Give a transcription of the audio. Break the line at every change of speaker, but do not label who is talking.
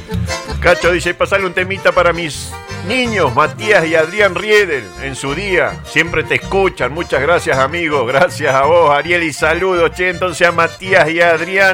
Cacho dice, pasarle un temita para mis niños, Matías y Adrián Riedel, en su día. Siempre te escuchan. Muchas gracias, amigo. Gracias a vos, Ariel, y saludos, che, entonces a Matías y a Adrián.